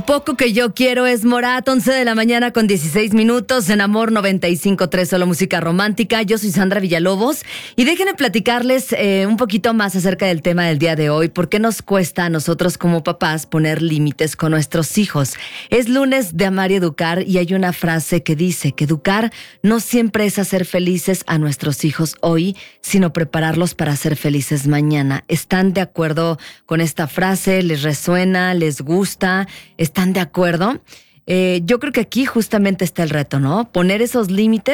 Poco que yo quiero es Morat, 11 de la mañana con 16 minutos en Amor 95.3, solo música romántica. Yo soy Sandra Villalobos y déjenme platicarles un poquito más acerca del tema del día de hoy. ¿Por qué nos cuesta a nosotros como papás poner límites con nuestros hijos? Es lunes de Amar y Educar y hay una frase que dice que educar no siempre es hacer felices a nuestros hijos hoy, sino prepararlos para ser felices mañana. ¿Están de acuerdo con esta frase? ¿Les resuena? ¿Les gusta? ¿Están de acuerdo? Yo creo que aquí justamente está el reto, ¿no? Poner esos límites